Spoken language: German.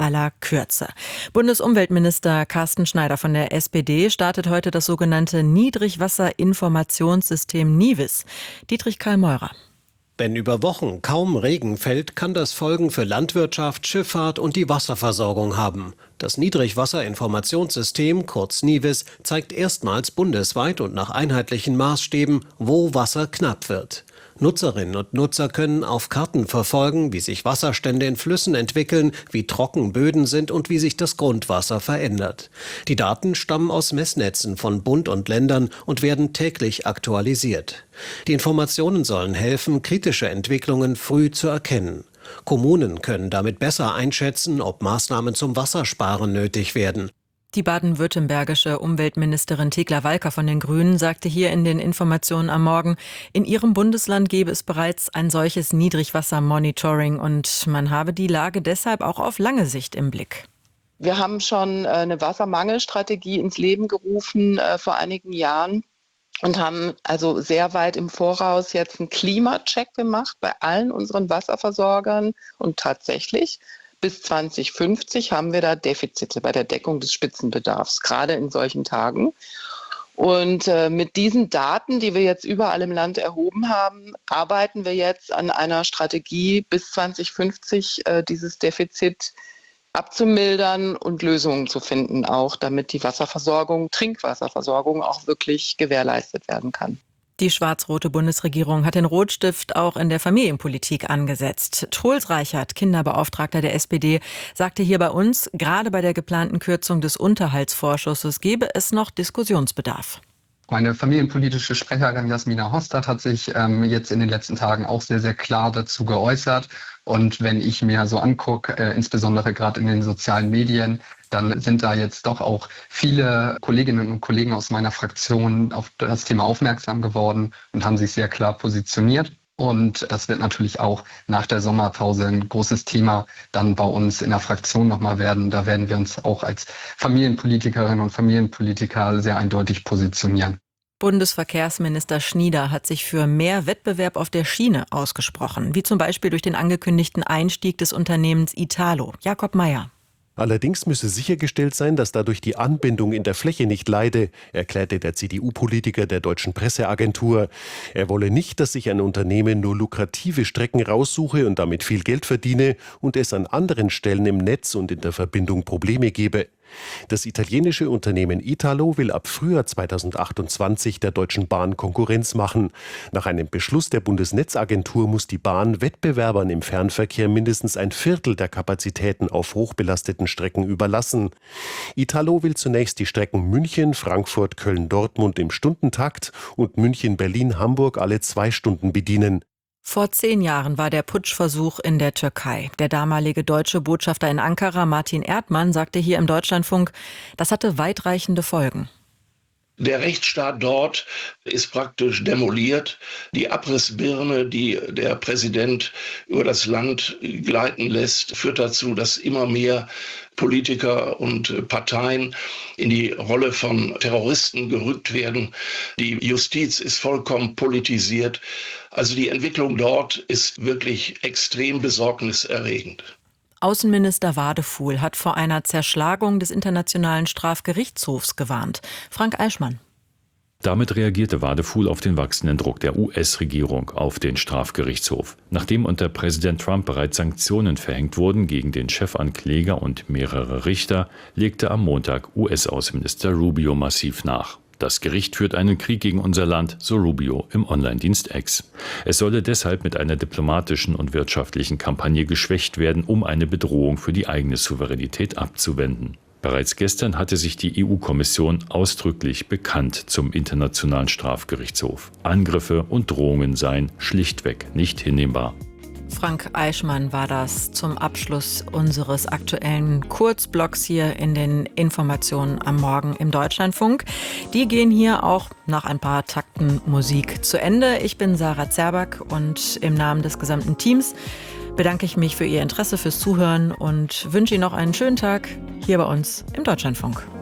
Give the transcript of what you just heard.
aller Kürze. Bundesumweltminister Carsten Schneider von der SPD startet heute das sogenannte Niedrigwasserinformationssystem NIWIS. Dietrich Karl-Meurer. Wenn über Wochen kaum Regen fällt, kann das Folgen für Landwirtschaft, Schifffahrt und die Wasserversorgung haben. Das Niedrigwasserinformationssystem, kurz NIWIS, zeigt erstmals bundesweit und nach einheitlichen Maßstäben, wo Wasser knapp wird. Nutzerinnen und Nutzer können auf Karten verfolgen, wie sich Wasserstände in Flüssen entwickeln, wie trocken Böden sind und wie sich das Grundwasser verändert. Die Daten stammen aus Messnetzen von Bund und Ländern und werden täglich aktualisiert. Die Informationen sollen helfen, kritische Entwicklungen früh zu erkennen. Kommunen können damit besser einschätzen, ob Maßnahmen zum Wassersparen nötig werden. Die baden-württembergische Umweltministerin Thekla Walker von den Grünen sagte hier in den Informationen am Morgen, in ihrem Bundesland gäbe es bereits ein solches Niedrigwassermonitoring und man habe die Lage deshalb auch auf lange Sicht im Blick. Wir haben schon eine Wassermangelstrategie ins Leben gerufen vor einigen Jahren und haben also sehr weit im Voraus jetzt einen Klimacheck gemacht bei allen unseren Wasserversorgern und tatsächlich bis 2050 haben wir da Defizite bei der Deckung des Spitzenbedarfs, gerade in solchen Tagen. Und mit diesen Daten, die wir jetzt überall im Land erhoben haben, arbeiten wir jetzt an einer Strategie, bis 2050 dieses Defizit abzumildern und Lösungen zu finden, auch damit die Wasserversorgung, Trinkwasserversorgung auch wirklich gewährleistet werden kann. Die schwarz-rote Bundesregierung hat den Rotstift auch in der Familienpolitik angesetzt. Truls Reichert, Kinderbeauftragter der SPD, sagte hier bei uns, gerade bei der geplanten Kürzung des Unterhaltsvorschusses gebe es noch Diskussionsbedarf. Meine familienpolitische Sprecherin Jasmina Hostad hat sich jetzt in den letzten Tagen auch sehr, sehr klar dazu geäußert. Und wenn ich mir so angucke, insbesondere gerade in den sozialen Medien, dann sind da jetzt doch auch viele Kolleginnen und Kollegen aus meiner Fraktion auf das Thema aufmerksam geworden und haben sich sehr klar positioniert. Und das wird natürlich auch nach der Sommerpause ein großes Thema dann bei uns in der Fraktion nochmal werden. Da werden wir uns auch als Familienpolitikerinnen und Familienpolitiker sehr eindeutig positionieren. Bundesverkehrsminister Schnieder hat sich für mehr Wettbewerb auf der Schiene ausgesprochen, wie zum Beispiel durch den angekündigten Einstieg des Unternehmens Italo. Jakob Mayer. Allerdings müsse sichergestellt sein, dass dadurch die Anbindung in der Fläche nicht leide, erklärte der CDU-Politiker der Deutschen Presseagentur. Er wolle nicht, dass sich ein Unternehmen nur lukrative Strecken raussuche und damit viel Geld verdiene und es an anderen Stellen im Netz und in der Verbindung Probleme gebe. Das italienische Unternehmen Italo will ab Frühjahr 2028 der Deutschen Bahn Konkurrenz machen. Nach einem Beschluss der Bundesnetzagentur muss die Bahn Wettbewerbern im Fernverkehr mindestens ein Viertel der Kapazitäten auf hochbelasteten Strecken überlassen. Italo will zunächst die Strecken München, Frankfurt, Köln, Dortmund im Stundentakt und München, Berlin, Hamburg alle 2 Stunden bedienen. Vor 10 Jahren war der Putschversuch in der Türkei. Der damalige deutsche Botschafter in Ankara, Martin Erdmann, sagte hier im Deutschlandfunk, das hatte weitreichende Folgen. Der Rechtsstaat dort ist praktisch demoliert. Die Abrissbirne, die der Präsident über das Land gleiten lässt, führt dazu, dass immer mehr Politiker und Parteien in die Rolle von Terroristen gerückt werden. Die Justiz ist vollkommen politisiert. Also die Entwicklung dort ist wirklich extrem besorgniserregend. Außenminister Wadefuhl hat vor einer Zerschlagung des Internationalen Strafgerichtshofs gewarnt. Frank Eichmann. Damit reagierte Wadefuhl auf den wachsenden Druck der US-Regierung auf den Strafgerichtshof. Nachdem unter Präsident Trump bereits Sanktionen verhängt wurden gegen den Chefankläger und mehrere Richter, legte am Montag US-Außenminister Rubio massiv nach. Das Gericht führt einen Krieg gegen unser Land, so Rubio im Online-Dienst X. Es solle deshalb mit einer diplomatischen und wirtschaftlichen Kampagne geschwächt werden, um eine Bedrohung für die eigene Souveränität abzuwenden. Bereits gestern hatte sich die EU-Kommission ausdrücklich bekannt zum Internationalen Strafgerichtshof. Angriffe und Drohungen seien schlichtweg nicht hinnehmbar. Frank Eichmann war das zum Abschluss unseres aktuellen Kurzblocks hier in den Informationen am Morgen im Deutschlandfunk. Die gehen hier auch nach ein paar Takten Musik zu Ende. Ich bin Sarah Zerback und im Namen des gesamten Teams bedanke ich mich für Ihr Interesse, fürs Zuhören und wünsche Ihnen noch einen schönen Tag hier bei uns im Deutschlandfunk.